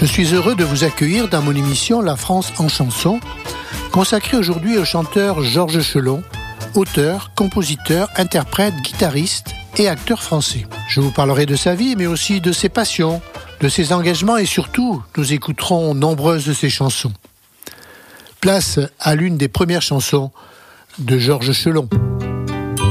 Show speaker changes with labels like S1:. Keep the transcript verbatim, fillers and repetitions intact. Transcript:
S1: Je suis heureux de vous accueillir dans mon émission La France en chanson, consacrée aujourd'hui au chanteur Georges Chelon, auteur, compositeur, interprète, guitariste et acteur français. Je vous parlerai de sa vie, mais aussi de ses passions, de ses engagements et surtout, nous écouterons nombreuses de ses chansons. Place à l'une des premières chansons de Georges Chelon.